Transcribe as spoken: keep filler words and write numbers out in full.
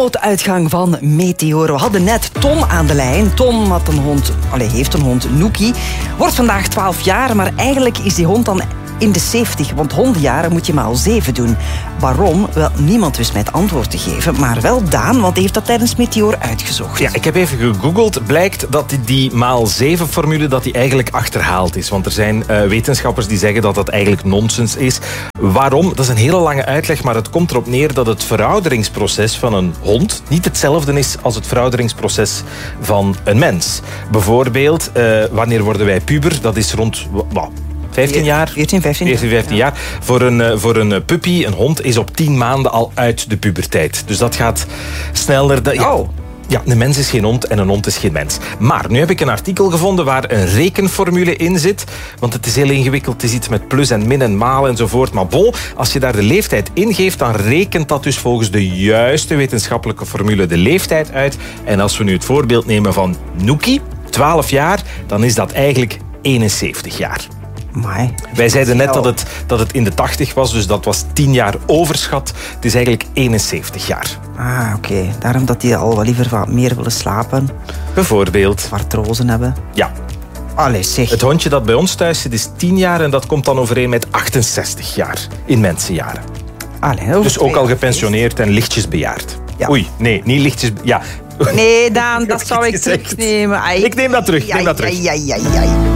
nooduitgang van Meteor. We hadden net Tom aan de lijn. Tom had een hond, allez, heeft een hond, Nookie. Wordt vandaag twaalf jaar, maar eigenlijk is die hond dan in de zeventig. Want hondenjaren moet je maar al zeven doen. Waarom? Wel, niemand wist mij het antwoord te geven. Maar wel Daan, want hij heeft dat tijdens Meteor uitgezocht. Ja, ik heb even gegoogeld. Blijkt dat die maal zeven formule dat die eigenlijk achterhaald is. Want er zijn uh, wetenschappers die zeggen dat dat eigenlijk nonsens is. Waarom? Dat is een hele lange uitleg, maar het komt erop neer dat het verouderingsproces van een hond niet hetzelfde is als het verouderingsproces van een mens. Bijvoorbeeld, uh, wanneer worden wij puber? Dat is rond... Well, vijftien jaar? veertien, vijftien, veertien, vijftien jaar. Voor een, voor een puppy, een hond, is op tien maanden al uit de puberteit. Dus dat gaat sneller. De, ja, oh. ja, een mens is geen hond en een hond is geen mens. Maar nu heb ik een artikel gevonden waar een rekenformule in zit. Want het is heel ingewikkeld. Het is iets met plus en min en maal enzovoort. Maar bon, als je daar de leeftijd ingeeft, dan rekent dat dus volgens de juiste wetenschappelijke formule de leeftijd uit. En als we nu het voorbeeld nemen van Nookie, twaalf jaar, dan is dat eigenlijk eenenzeventig jaar. Amai. Wij zeiden net dat het, dat het in de tachtig was, dus dat was tien jaar overschat. Het is eigenlijk eenenzeventig jaar. Ah, oké. Okay. Daarom dat die al wat liever wat meer willen slapen. Bijvoorbeeld. Artrose hebben. Ja. Allee, zeg. Het hondje dat bij ons thuis zit is tien jaar en dat komt dan overeen met achtenzestig jaar in mensenjaren. Allee, dus ook al gepensioneerd en lichtjes bejaard. Ja. Oei, nee, niet lichtjes... Ja. Nee, Daan, dat zou ik terugnemen. Ik neem dat terug. Ik neem dat terug. Ja, ja, ja, ja, ja.